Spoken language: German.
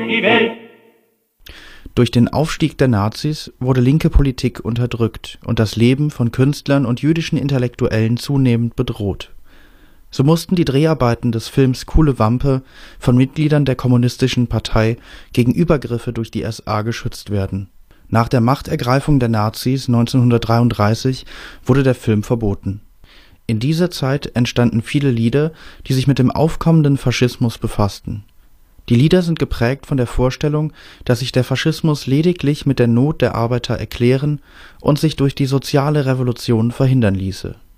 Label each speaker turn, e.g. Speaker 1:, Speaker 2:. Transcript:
Speaker 1: die Welt.
Speaker 2: Durch den Aufstieg der Nazis wurde linke Politik unterdrückt und das Leben von Künstlern und jüdischen Intellektuellen zunehmend bedroht. So mussten die Dreharbeiten des Films Kuhle Wampe von Mitgliedern der Kommunistischen Partei gegen Übergriffe durch die SA geschützt werden. Nach der Machtergreifung der Nazis 1933 wurde der Film verboten. In dieser Zeit entstanden viele Lieder, die sich mit dem aufkommenden Faschismus befassten. Die Lieder sind geprägt von der Vorstellung, dass sich der Faschismus lediglich mit der Not der Arbeiter erklären und sich durch die soziale Revolution verhindern ließe